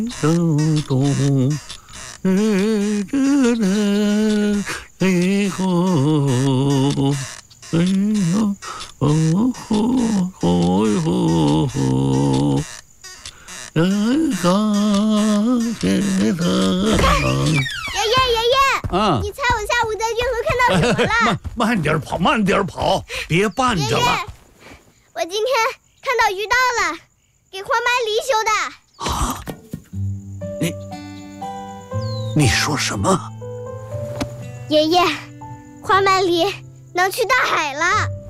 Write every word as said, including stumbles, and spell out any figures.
咚咚，嗯嗯哎吼，哎呦，哦吼哦哟，嗯哈，天堂。 爷爷爷爷， 啊！ 你猜我下午在运河看到什么了？ 慢慢点跑，慢点跑，别绊着了。 爷爷，我今天看到鱼道了，给黄蛮梨修的。 啊！你你说什么？ 爷爷，黄蛮梨能去大海了。